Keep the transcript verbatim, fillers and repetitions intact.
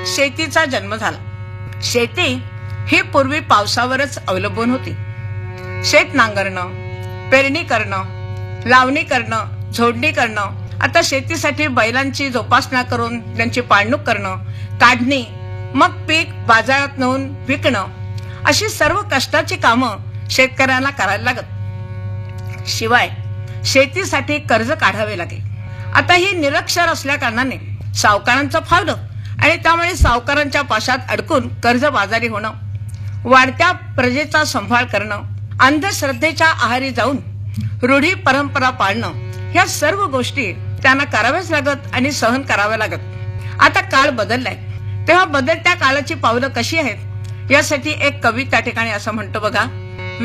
शेतीचा जन्म झाला. शेती ही पूर्वी पावसावरच अवलंबून होती. शेत नांगरणं, पेरणी करणं, लावणी करणं, झोडणी करणं, आता शेतीसाठी बैलांची जोपासना करून त्यांची पाळणूक करणं, काढणी, मग पीक बाजारात नेऊन विकणं, अशी सर्व कष्टाची कामं शेतकऱ्यांना करायला लागत. शिवाय शेतीसाठी कर्ज काढावे लागे. आता ही निरक्षर असल्या कारणाने सावकारांचं फावलं आणि त्यामुळे सावकारांच्या पाशात अडकून कर्जबाजारी होणं, वाढत्या प्रजेचा सांभाळ करणं, अंधश्रद्धेच्या आहारी जाऊन रूढी परंपरा पाळणं, ह्या सर्व गोष्टी त्यांना कराव्याच लागत आणि सहन कराव्या लागत. आता काळ बदललाय, तेव्हा बदलत्या काळाची पावलं कशी आहेत यासाठी एक कवी त्या ठिकाणी असं म्हणतो बघा.